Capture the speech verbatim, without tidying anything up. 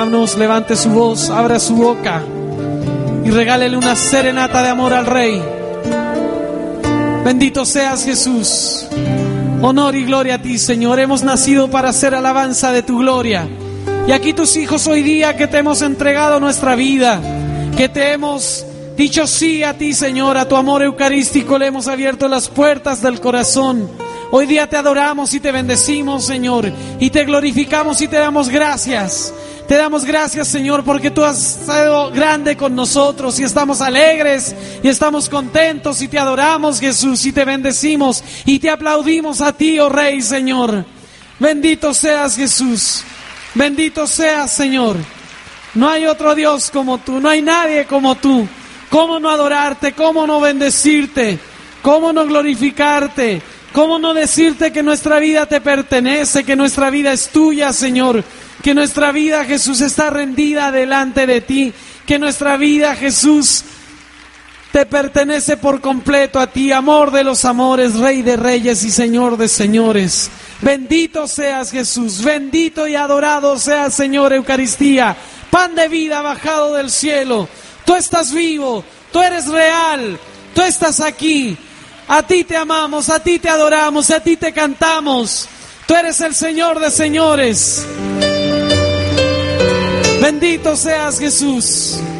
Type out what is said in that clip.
hermanos, levante su voz, abra su boca y regálele una serenata de amor al Rey. Bendito seas, Jesús. Honor y gloria a ti, Señor. Hemos nacido para hacer alabanza de tu gloria. Y aquí tus hijos hoy día que te hemos entregado nuestra vida, que te hemos dicho sí a ti, Señor, a tu amor eucarístico, le hemos abierto las puertas del corazón. Hoy día te adoramos y te bendecimos, Señor, y te glorificamos y te damos gracias. Te damos gracias, Señor, porque tú has sido grande con nosotros y estamos alegres y estamos contentos y te adoramos, Jesús, y te bendecimos y te aplaudimos a ti, oh Rey, Señor. Bendito seas, Jesús. Bendito seas, Señor. No hay otro Dios como tú, no hay nadie como tú. ¿Cómo no adorarte? ¿Cómo no bendecirte? ¿Cómo no glorificarte? ¿Cómo no decirte que nuestra vida te pertenece, que nuestra vida es tuya, Señor? Que nuestra vida, Jesús, está rendida delante de ti. Que nuestra vida, Jesús, te pertenece por completo a ti. Amor de los amores, Rey de reyes y Señor de señores. Bendito seas, Jesús. Bendito y adorado seas, Señor, Eucaristía. Pan de vida bajado del cielo. Tú estás vivo. Tú eres real. Tú estás aquí. A ti te amamos, a ti te adoramos, a ti te cantamos. Tú eres el Señor de señores. Bendito seas, Jesús.